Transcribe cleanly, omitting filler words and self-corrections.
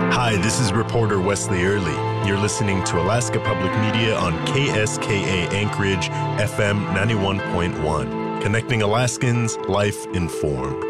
Hi, this is reporter Wesley Early. You're listening to Alaska Public Media on KSKA Anchorage, FM 91.1. Connecting Alaskans, life informed.